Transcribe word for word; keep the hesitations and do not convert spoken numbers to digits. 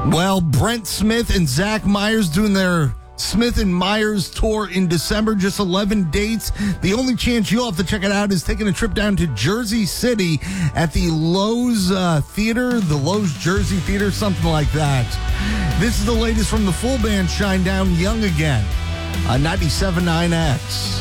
Well, Brent Smith and Zach Myers doing their Smith and Myers tour in December, just eleven dates. The only chance you'll have to check it out is taking a trip down to Jersey City at the Lowe's uh, Theater, the Lowe's Jersey Theater, something like that. This is the latest from the full band, Shine Down Young Again on ninety-seven point nine X.